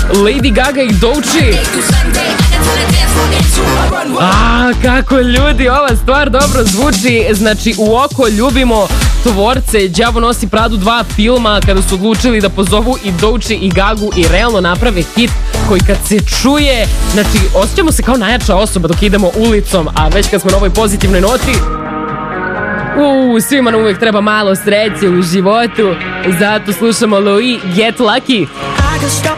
Lady Gaga i Doechii. Kako ljudi, ova stvar dobro zvuči. Znači, u oko ljubimo tvorce Đavo nosi Pradu 2 filma kada su odlučili da pozovu i Doechii i Gagu i realno naprave hit koji kad se čuje, znači osjećamo se kao najjača osoba dok idemo ulicom, a već kad smo na ovoj pozitivnoj noti, svima nam uvijek treba malo sreće u životu, zato slušamo Louis Get Lucky.